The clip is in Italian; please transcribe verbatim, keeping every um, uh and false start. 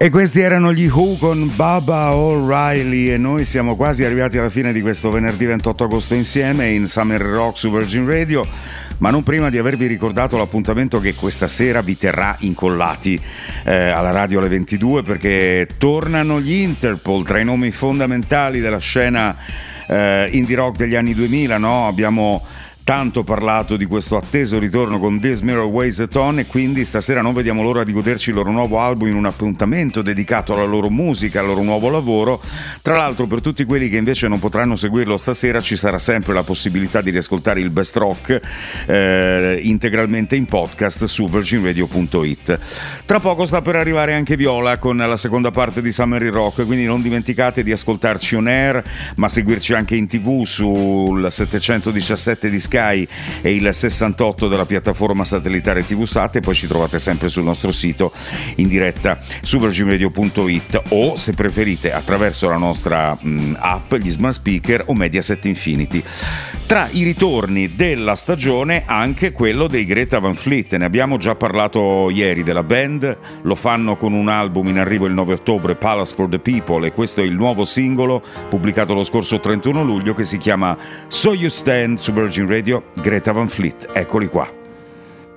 E questi erano gli Who con Baba O'Reilly e noi siamo quasi arrivati alla fine di questo venerdì ventotto agosto insieme in Summer Rock su Virgin Radio, ma non prima di avervi ricordato l'appuntamento che questa sera vi terrà incollati eh, alla radio alle ventidue, perché tornano gli Interpol, tra i nomi fondamentali della scena eh, indie rock degli anni duemila, no? Abbiamo tanto parlato di questo atteso ritorno con This Mirror Weighs a Ton e quindi stasera non vediamo l'ora di goderci il loro nuovo album in un appuntamento dedicato alla loro musica, al loro nuovo lavoro. Tra l'altro, per tutti quelli che invece non potranno seguirlo stasera, ci sarà sempre la possibilità di riascoltare il Best Rock eh, integralmente in podcast su virgin radio punto it. Tra poco sta per arrivare anche Viola con la seconda parte di Summer Rock, quindi non dimenticate di ascoltarci on air, ma seguirci anche in tv sul settecentodiciassette di Sky e il sessantotto della piattaforma satellitare T V Sat, e poi ci trovate sempre sul nostro sito in diretta su virgin radio punto it o, se preferite, attraverso la nostra mh, app, gli smart speaker o Mediaset Infinity. Tra i ritorni della stagione anche quello dei Greta Van Fleet, ne abbiamo già parlato ieri della band, lo fanno con un album in arrivo il nove ottobre, Palace for the People, e questo è il nuovo singolo pubblicato lo scorso trentuno luglio che si chiama So You Stand su Virgin Radio. Greta Van Fleet, eccoli qua.